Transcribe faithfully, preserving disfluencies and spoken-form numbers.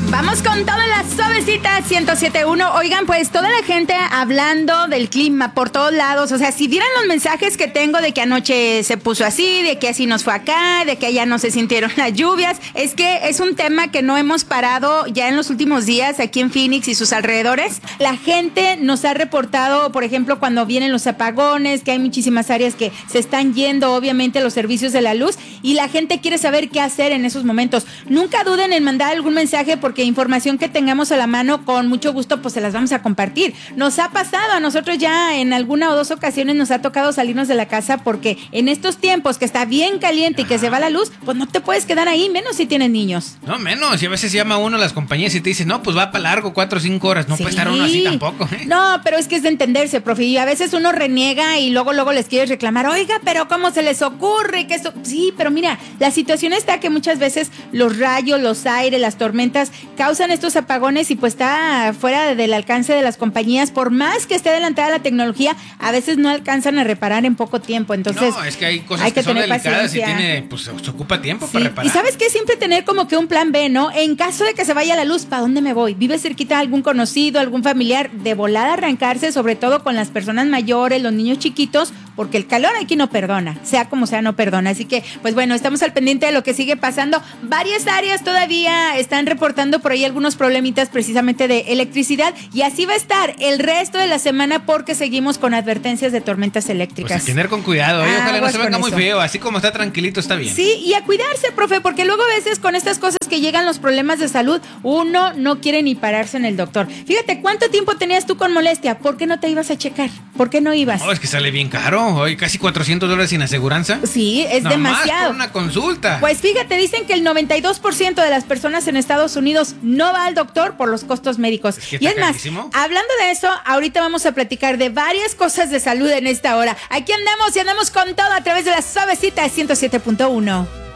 Vamos con todas las suavecitas ciento siete punto uno. Oigan, pues toda la gente hablando del clima por todos lados. O sea, si vieran los mensajes que tengo de que anoche se puso así, de que así nos fue acá, de que allá no se sintieron las lluvias. Es que es un tema que no hemos parado ya en los últimos días aquí en Phoenix y sus alrededores. La gente nos ha reportado, por ejemplo, cuando vienen los apagones, que hay muchísimas áreas que se están yendo, obviamente, los servicios de la luz. Y la gente quiere saber qué hacer en esos momentos. Nunca duden en mandar algún mensaje porque información que tengamos a la mano, con mucho gusto, pues se las vamos a compartir. Nos ha pasado a nosotros ya en alguna o dos ocasiones, nos ha tocado salirnos de la casa porque en estos tiempos que está bien caliente y que se va la luz, pues no te puedes quedar ahí, menos si tienes niños. No, menos, y a veces llama uno a las compañías y te dice, no, pues va para largo, cuatro o cinco horas, no sí. puede estar uno así tampoco, ¿eh? No, pero es que es de entenderse, profe, y a veces uno reniega y luego, luego les quieres reclamar, oiga, pero ¿cómo se les ocurre que esto? Sí, pero mira, la situación está que muchas veces los rayos, los aires, las tormentas causan estos apagones y pues está fuera del alcance de las compañías. Por más que esté adelantada la tecnología, a veces no alcanzan a reparar en poco tiempo. Entonces, no, es que hay cosas hay que, que son delicadas paciencia. Y tiene, pues se ocupa tiempo sí. para reparar. Y ¿sabes qué? Siempre tener como que un plan B, ¿no? En caso de que se vaya la luz, ¿para dónde me voy? ¿Vive cerquita de algún conocido, algún familiar? De volada arrancarse, sobre todo con las personas mayores, los niños chiquitos, porque el calor aquí no perdona, sea como sea, no perdona. Así que, pues bueno, estamos al pendiente de lo que sigue pasando. Varias áreas todavía están reportando por ahí algunos problemitas precisamente de electricidad, y así va a estar el resto de la semana porque seguimos con advertencias de tormentas eléctricas. Pues a tener con cuidado, ¿eh? Ojalá no se venga muy feo, así como está tranquilito está bien. Sí, y a cuidarse, profe, porque luego a veces con estas cosas que llegan los problemas de salud, uno no quiere ni pararse en el doctor. Fíjate, ¿cuánto tiempo tenías tú con molestia? ¿Por qué no te ibas a checar? ¿Por qué no ibas? No, es que sale bien caro, hoy casi cuatrocientos dólares sin aseguranza. Sí, es no demasiado. Más por una consulta. Pues fíjate, dicen que el noventa y dos por ciento de las personas en Estados Unidos no va al doctor por los costos médicos. Es que y es carísimo. Más, hablando de eso, ahorita vamos a platicar de varias cosas de salud en esta hora. Aquí andamos y andamos con todo a través de la suavecita de ciento siete punto uno.